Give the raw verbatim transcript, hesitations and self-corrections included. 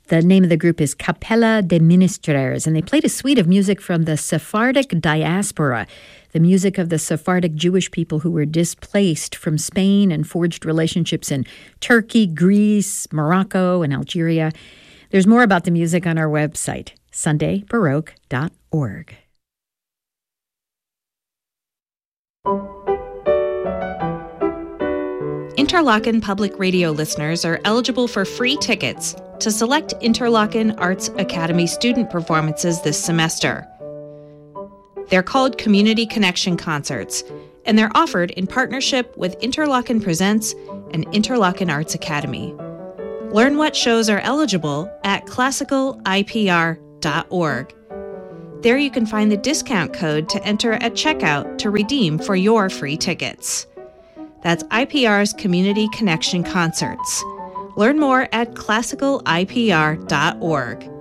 The name of the group is Capella de Ministres, and they played a suite of music from the Sephardic diaspora, the music of the Sephardic Jewish people who were displaced from Spain and forged relationships in Turkey, Greece, Morocco, and Algeria. There's more about the music on our website, sunday baroque dot org. Interlochen Public Radio listeners are eligible for free tickets to select Interlochen Arts Academy student performances this semester. They're called Community Connection Concerts, and they're offered in partnership with Interlochen Presents and Interlochen Arts Academy. Learn what shows are eligible at classical I P R dot org. There you can find the discount code to enter at checkout to redeem for your free tickets. That's I P R's Community Connection Concerts. Learn more at classical I P R dot org.